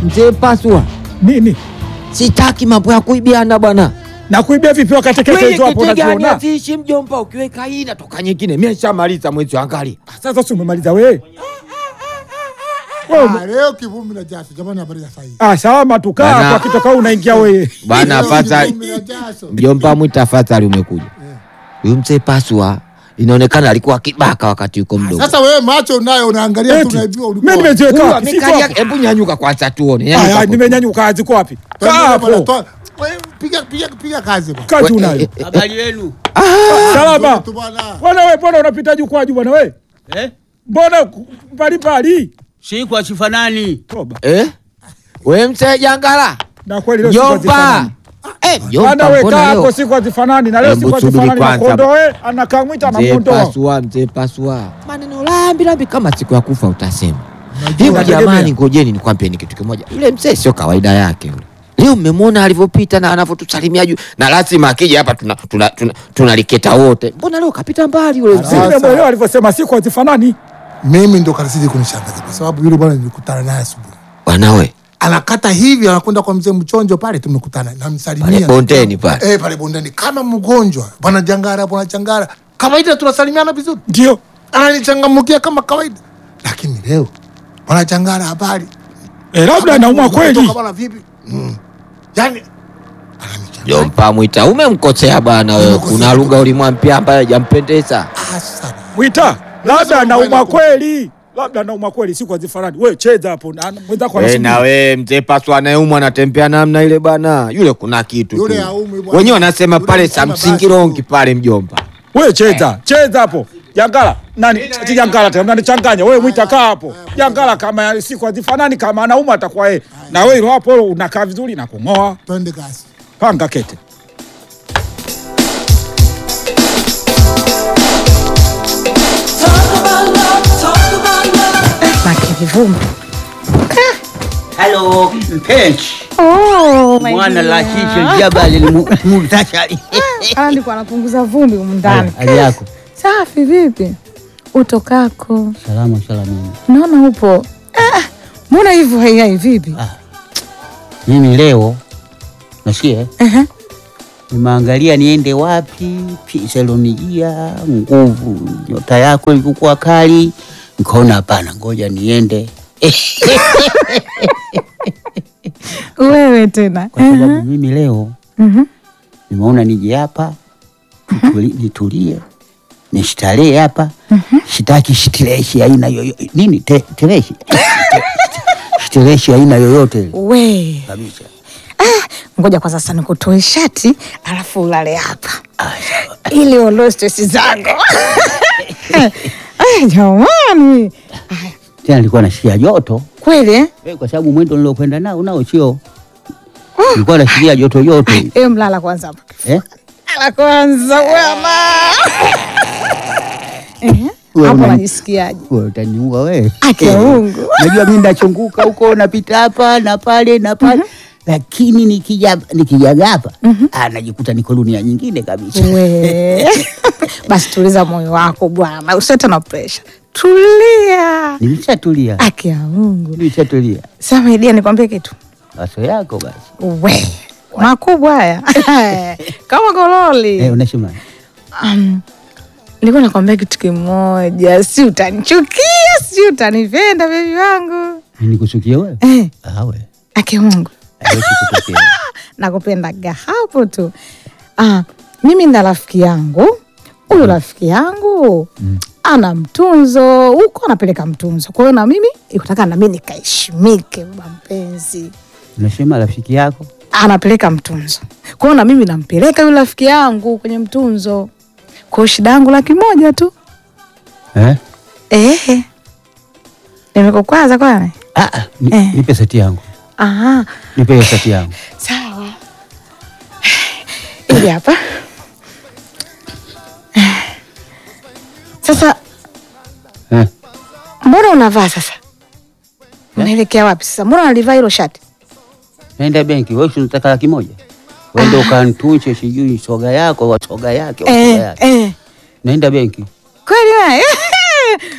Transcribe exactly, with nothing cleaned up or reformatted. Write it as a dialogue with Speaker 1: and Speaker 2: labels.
Speaker 1: Mzee Pasua.
Speaker 2: Nini?
Speaker 1: Sitaki mambo ya kuibiana bwana.
Speaker 2: Na kuibia vipi wakati kete hizo hapo unaziona?
Speaker 1: Atiishi mjomba ukiweka hii natoka nyingine. Mimi nishamaliza mwezi angali.
Speaker 2: Sasa si umemaliza wewe?
Speaker 3: Ah, leo kivumbi na jasho. Jamani habari za sahihi.
Speaker 2: Ah, sawa matukaa kwa kitoka unaingia wewe.
Speaker 1: Bana afadhali. Mjomba mwita afadhali umekuja. Huyu Mzee Pasua inaonekana alikuwa kibaka wakati yuko mdogo.
Speaker 3: Sasa wewe macho unayo unaangalia tunaibiwa ulikuwa.
Speaker 2: Mimi nimejiweka wapi?
Speaker 1: Hebu nyanyuka kwanza tuone.
Speaker 2: Ah, nimenyanyuka ziko wapi? Hapo.
Speaker 3: Wewe piga piga piga kazi bwana.
Speaker 2: Kazi unayo.
Speaker 4: Habari yenu?
Speaker 2: Salama. Bwana wewe mbona unapita juu kwa juu bwana wewe?
Speaker 4: Eh?
Speaker 2: Mbona pali pali?
Speaker 4: Si kwa chifanani.
Speaker 2: Toba.
Speaker 1: Eh? Wewe Mzee Jangala.
Speaker 2: Na kweli leo siku zifanani.
Speaker 1: Eh, jomba
Speaker 2: mbona hapo siku zifanani na leo siku zifanani na kondoe anakamwita na muondoa.
Speaker 1: Mzee Pasua, Mzee Pasua. Maneno lambi lambi kama siku ya kufa utasema. Hivi jamani ngojeni nikwambie ni kitu kimoja. Yule mzee sio kawaida yake yule. Leo mmemwona alivyopita na anavyotusalimia juu na lazima akija hapa tuna tuna tunaliketa tuna wote. Mbona leo kapita mbali yule mzee?
Speaker 2: Nimeelewa alivyosema siku zifanani.
Speaker 3: Mimi ndo kalizidi kunishangaza kwa sababu yule bwana nilikutana naye asubuhi.
Speaker 1: Bwana wewe
Speaker 3: anakata hivi anakwenda kwa mzee Mchonjo pale tumekutana na msalimia
Speaker 1: pale bondeni pale.
Speaker 3: Eh, pale bondeni kama mgonjwa. Bwana Jangara, bwana Jangara. Kawaida tunasalimiana vizuri.
Speaker 2: Ndio.
Speaker 3: Ananichangamkia kama kawaida. Lakini leo bwana Jangara habari.
Speaker 2: Eh, labda anaumwa kweli.
Speaker 3: Bwana vipi? Mm. Yaani
Speaker 1: Jomba mwita umemkosea bwana wewe. Kuna lugha ulimwambia ambaye hajampendeza.
Speaker 3: Asana.
Speaker 2: Mwita, labda anaumwa kweli. Labda anaumwa kweli siku hazifanani. Wewe cheza hapo na mwenzako
Speaker 1: anasema. Wewe na wewe Mzee Pasua anayeumwa anatembea namna ile bana. Yule kuna kitu tu.
Speaker 3: Yule haumwi bwana.
Speaker 1: Wenyewe wanasema pale Samsingirongi pale mjomba.
Speaker 2: Wewe cheza, cheza hapo. Jangala, nani? Ati Jangala tena unanichanganya. Wewe Mwita kaa hapo. Jangala kama siku hazifanani kama anaumwa atakuwa yeye. Na wewe hapo unakaa vizuri na kungoa.
Speaker 3: Twende kasi.
Speaker 2: Panga kete.
Speaker 5: Kivumbi.
Speaker 4: Hello, mpenzi.
Speaker 5: Oh, my
Speaker 4: mwana la hicho jabali murtashari.
Speaker 5: Ah, ndiko anapunguza vumbi huko ndani.
Speaker 4: Hali yako?
Speaker 5: Safi vipi? Utokako?
Speaker 4: Salama salama.
Speaker 5: Naona upo. Ah, mbona hivyo hai vipi?
Speaker 4: Ah. Mimi leo nasikia eh?
Speaker 5: Eh.
Speaker 4: Nimeangalia niende wapi, fisalonijia, nguvu, nyota yako ilikuwa kali. Nikaona hapana, ngoja niende.
Speaker 5: Wewe tena.
Speaker 4: Kwa sababu uh-huh. mimi leo
Speaker 5: mhm
Speaker 4: nimeona nije hapa nitulie. Nishtarehe hapa.
Speaker 5: Uh-huh.
Speaker 4: Sitaki shtireshi aina yoyote. Nini tereshi? Shtireshi aina yoyote.
Speaker 5: We.
Speaker 4: Kabisa.
Speaker 5: Ah, ngoja kwa sasa nikutoe shati alafu ulale hapa. Ili uondoe stress zangu. Ay, jamani.
Speaker 4: Tena nilikuwa nasikia joto.
Speaker 5: Kweli eh?
Speaker 4: Eh, kwa sababu mwendo nilokwenda nao nao sio. Nilikuwa nasikia joto joto.
Speaker 5: Eh, mlala kwanza hapa.
Speaker 4: Eh?
Speaker 5: Ala kwanza bwana. Eh? Hapo unajisikiaje?
Speaker 4: Wewe utaniua wewe.
Speaker 5: Akia Mungu.
Speaker 4: Unajua mimi ndachunguka huko napita hapa na pale na pale. Mm-hmm. Lakini nikija nikijaga hapa mm-hmm. ah najikuta niko dunia nyingine kabisa.
Speaker 5: We. Basi tuliza moyo wako bwana. Usete na pressure. Tulia.
Speaker 4: Nimeshatulia.
Speaker 5: Akia Mungu.
Speaker 4: Nimeshatulia.
Speaker 5: Sasa idea nikwambie kitu.
Speaker 4: Aso yako basi.
Speaker 5: We. Makubwa haya. Kama gololi.
Speaker 4: Eh, unasema.
Speaker 5: Um, nilikuwa nakwambia kitu kimoja. Si utanichukia, si utanipenda baby wangu.
Speaker 4: Nikuchukia wewe?
Speaker 5: Eh.
Speaker 4: Ah wewe.
Speaker 5: Akia Mungu. Nakupenda hapo tu. Ah, mimi na rafiki yangu. Huyu rafiki yangu mm. ana mtunzo, huko anapeleka mtunzo. Kwa hiyo na mimi ikutaka na mimi nikaheshimike baba mpenzi.
Speaker 4: Unasema rafiki yako
Speaker 5: anapeleka mtunzo. Kwa hiyo na mimi nampeleka yule rafiki yangu kwenye mtunzo. Kwa shida yangu laki moja tu.
Speaker 4: Eh?
Speaker 5: Eh. Nimekukwaza kwani?
Speaker 4: Ah, ni, eh. Nipe seti yangu.
Speaker 5: Aha.
Speaker 4: Nipe seti yangu.
Speaker 5: Sawa. Ili hapa. Sasa
Speaker 4: eh.
Speaker 5: Mbona unavaa sasa? Unaelekea wapi sasa? Mbona unalivaa hilo shati?
Speaker 4: Naenda benki, wewe unataka laki moja. Wewe ndio kantunche sijui soga yako au soga yake au soga yake.
Speaker 5: Eh, eh.
Speaker 4: Naenda benki.
Speaker 5: Kweli wewe?